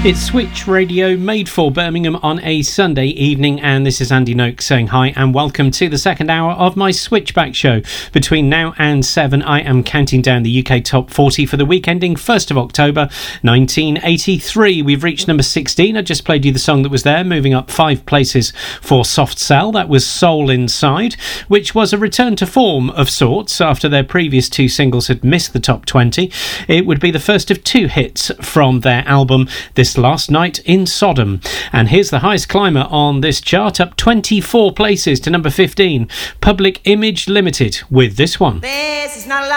It's Switch Radio, made for Birmingham on a Sunday evening, and this is Andy Noakes saying hi and welcome to the second hour of my Switchback show. Between now and 7, I am counting down the UK Top 40 for the week ending 1st of October 1983. We've reached number 16. I just played you the song that was there, moving up 5 places for Soft Cell. That was Soul Inside, which was a return to form of sorts after their previous 2 singles had missed the top 20. It would be the first of 2 hits from their album This Last Night in Sodom. And here's the highest climber on this chart, up 24 places to number 15. Public Image Limited with this one. This is not